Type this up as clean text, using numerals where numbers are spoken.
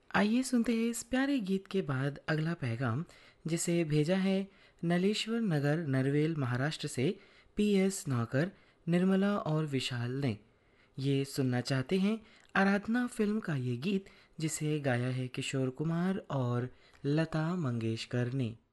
आइए सुनते हैं इस प्यारे गीत के बाद अगला पैगाम, जिसे भेजा है नलेश्वर नगर नरवेल महाराष्ट्र से PS नौकर, निर्मला और विशाल ने। ये सुनना चाहते हैं आराधना फिल्म का ये गीत, जिसे गाया है किशोर कुमार और लता मंगेशकर ने।